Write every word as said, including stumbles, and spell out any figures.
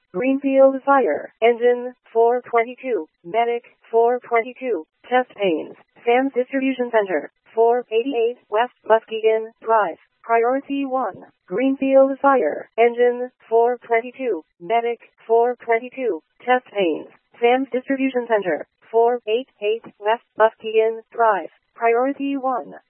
Greenfield Fire Engine four twenty-two, Medic four twenty-two, Test Panes, Sam's Distribution Center, four eighty-eight West Muskegon Drive. Priority one, Greenfield Fire Engine four twenty-two, Medic four twenty-two, Test Panes, Sam's Distribution Center, four eighty-eight West Muskegon Drive. Priority one.